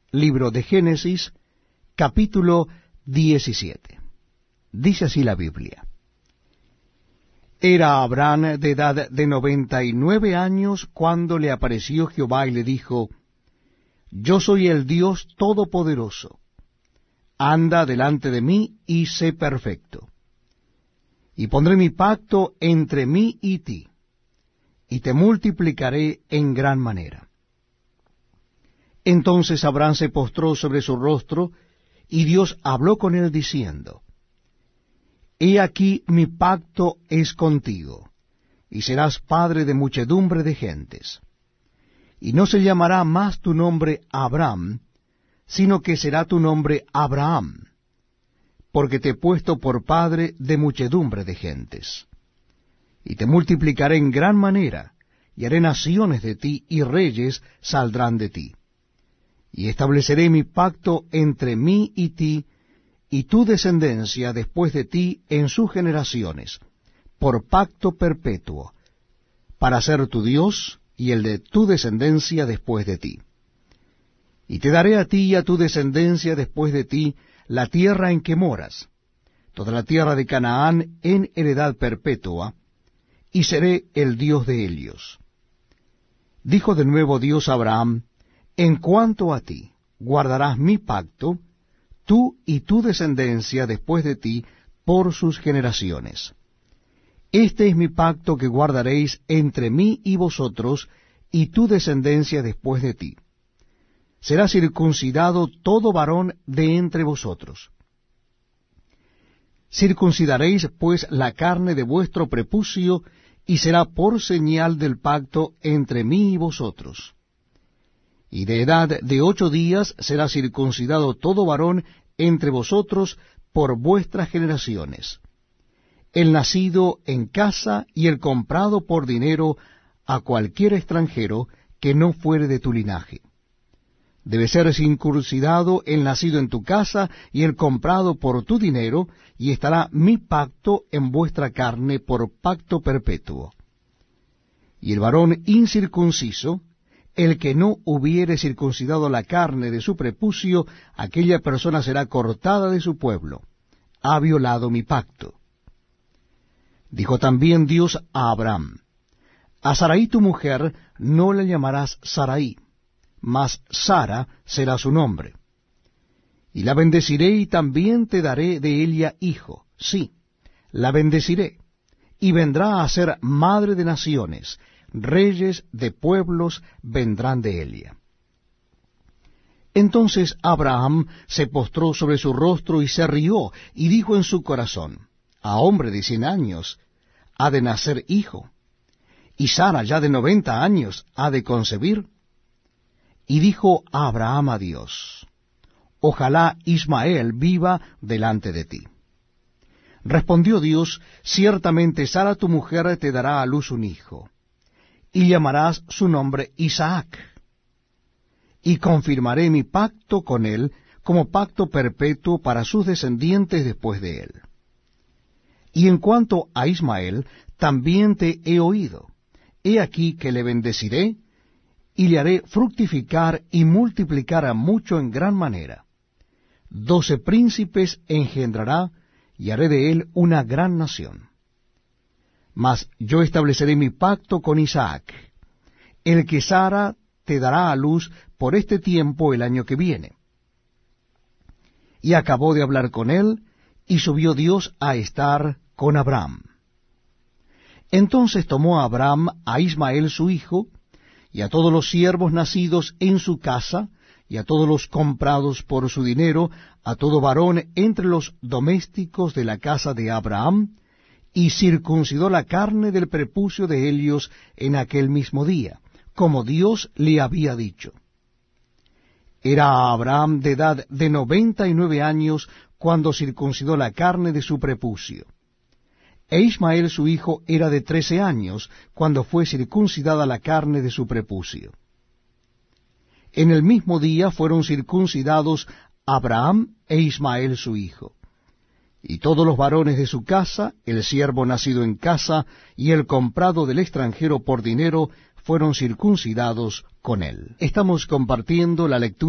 Libro de Génesis, capítulo 17. Dice así la Biblia. Era Abraham de edad de 99 años cuando le apareció Jehová y le dijo: Yo soy el Dios Todopoderoso. Anda delante de mí y sé perfecto. Y pondré mi pacto entre mí y ti, y te multiplicaré en gran manera. Entonces Abraham se postró sobre su rostro, y Dios habló con él diciendo: He aquí mi pacto es contigo, y serás padre de muchedumbre de gentes. Y no se llamará más tu nombre Abraham, sino que será tu nombre Abraham, porque te he puesto por padre de muchedumbre de gentes. Y te multiplicaré en gran manera, y haré naciones de ti, y reyes saldrán de ti. Y estableceré mi pacto entre mí y ti, y tu descendencia después de ti en sus generaciones, por pacto perpetuo, para ser tu Dios y el de tu descendencia después de ti. Y te daré a ti y a tu descendencia después de ti la tierra en que moras, toda la tierra de Canaán en heredad perpetua, y seré el Dios de ellos. Dijo de nuevo Dios a Abraham: En cuanto a ti, guardarás mi pacto, tú y tu descendencia después de ti, por sus generaciones. Este es mi pacto que guardaréis entre mí y vosotros, y tu descendencia después de ti. Será circuncidado todo varón de entre vosotros. Circuncidaréis pues la carne de vuestro prepucio, y será por señal del pacto entre mí y vosotros. Y de edad de 8 días será circuncidado todo varón entre vosotros por vuestras generaciones, el nacido en casa y el comprado por dinero a cualquier extranjero que no fuere de tu linaje. Debe ser circuncidado el nacido en tu casa y el comprado por tu dinero, y estará mi pacto en vuestra carne por pacto perpetuo. Y el varón incircunciso, el que no hubiere circuncidado la carne de su prepucio, aquella persona será cortada de su pueblo. Ha violado mi pacto. Dijo también Dios a Abraham: A Sarai tu mujer no la llamarás Sarai, mas Sara será su nombre. Y la bendeciré, y también te daré de ella hijo. Sí, la bendeciré, y vendrá a ser madre de naciones. Reyes de pueblos vendrán de ella. Entonces Abraham se postró sobre su rostro y se rió, y dijo en su corazón: A hombre de 100 años ha de nacer hijo, y Sara ya de 90 años ha de concebir. Y dijo Abraham a Dios: Ojalá Ismael viva delante de ti. Respondió Dios: Ciertamente Sara tu mujer te dará a luz un hijo, y llamarás su nombre Isaac. Y confirmaré mi pacto con él como pacto perpetuo para sus descendientes después de él. Y en cuanto a Ismael, también te he oído. He aquí que le bendeciré, y le haré fructificar y multiplicar a mucho en gran manera. 12 príncipes engendrará, y haré de él una gran nación. Mas yo estableceré mi pacto con Isaac, el que Sara te dará a luz por este tiempo el año que viene. Y acabó de hablar con él, y subió Dios a estar con Abraham. Entonces tomó Abraham a Ismael su hijo, y a todos los siervos nacidos en su casa, y a todos los comprados por su dinero, a todo varón entre los domésticos de la casa de Abraham, y circuncidó la carne del prepucio de ellos en aquel mismo día, como Dios le había dicho. Era Abraham de edad de 99 años cuando circuncidó la carne de su prepucio. E Ismael su hijo era de 13 años cuando fue circuncidada la carne de su prepucio. En el mismo día fueron circuncidados Abraham e Ismael su hijo. Y todos los varones de su casa, el siervo nacido en casa y el comprado del extranjero por dinero, fueron circuncidados con él. Estamos compartiendo la lectura